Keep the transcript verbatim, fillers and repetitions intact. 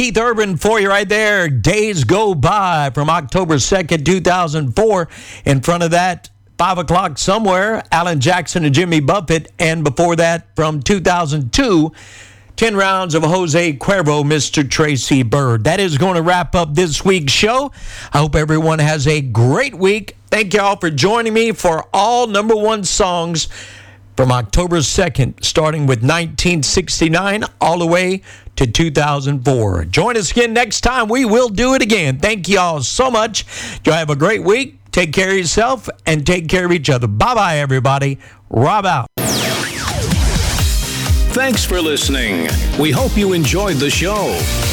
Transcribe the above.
Keith Urban for you right there. Days Go By from October second, two thousand four. In front of that, five o'clock Somewhere, Alan Jackson and Jimmy Buffett. And before that, from two thousand two, ten rounds of Jose Cuervo, Mister Tracy Byrd. That is going to wrap up this week's show. I hope everyone has a great week. Thank you all for joining me for all number one songs from October second, starting with nineteen sixty-nine all the way to two thousand four. Join us again next time. We will do it again. Thank you all so much. You have a great week. Take care of yourself and take care of each other. Bye-bye, everybody. Rob out. Thanks for listening. We hope you enjoyed the show.